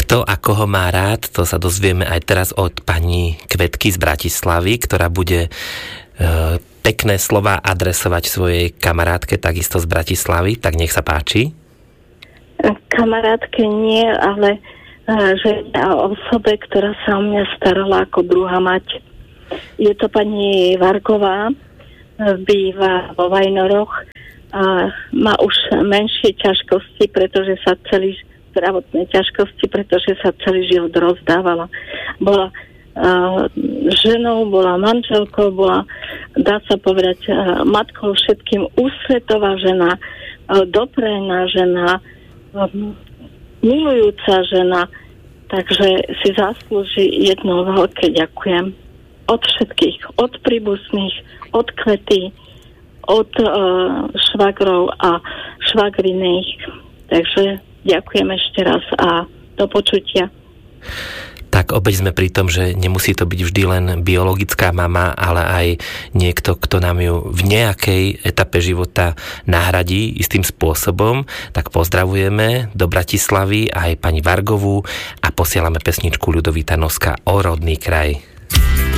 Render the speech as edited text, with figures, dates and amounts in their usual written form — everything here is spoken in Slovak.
Kto a koho má rád, to sa dozvieme aj teraz od pani Kvetky z Bratislavy, ktorá bude pekné slova adresovať svojej kamarátke, takisto z Bratislavy. Tak nech sa páči. Kamarátke nie, ale žene a osobe, ktorá sa o mňa starala ako druhá mať. Je to pani Vargová, býva vo Vajnoroch a má už menšie ťažkosti, pretože sa zdravotné ťažkosti, pretože sa celý život rozdávala. Bola ženou, bola manželkou, bola, dá sa povedať, matkou všetkým, ústretová žena, doprená žena, milujúca žena, takže si zaslúži jedno veľké ďakujem. Od všetkých, od príbuzných, od Kvety, od švagrov a švagriných. Takže ďakujem ešte raz a do počutia. Tak opäť sme pri tom, že nemusí to byť vždy len biologická mama, ale aj niekto, kto nám ju v nejakej etape života nahradí istým spôsobom. Tak pozdravujeme do Bratislavy aj pani Vargovú a posielame pesničku Ľudovita Noska O rodný kraj.